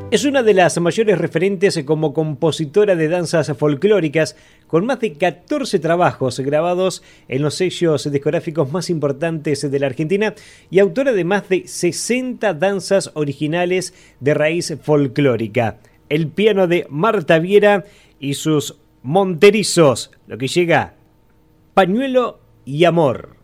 Es una de las mayores referentes como compositora de danzas folclóricas, con más de 14 trabajos grabados en los sellos discográficos más importantes de la Argentina y autora de más de 60 danzas originales de raíz folclórica. El piano de Marta Viera y sus Monterizos, lo que llega, Pañuelo y Amor.